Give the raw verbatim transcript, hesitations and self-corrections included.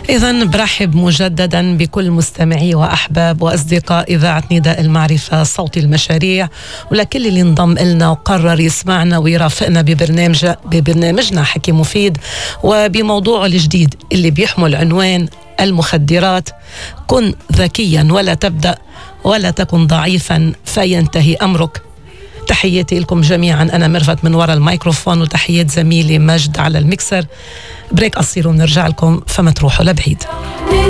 إذن برحب مجددا بكل مستمعي وأحباب وأصدقاء إذاعة نداء المعرفة صوت المشاريع، ولكل اللي انضم إلنا وقرر يسمعنا ويرافقنا ببرنامج ببرنامجنا حكي مفيد وبموضوعه الجديد اللي بيحمل عنوان المخدرات. كن ذكيا ولا تبدأ، ولا تكن ضعيفا فينتهي أمرك. تحياتي لكم جميعا، أنا مرفت من وراء الميكروفون، وتحيات زميلي مجد على الميكسر. بريك قصير ونرجع لكم، فما تروحوا لبعيد.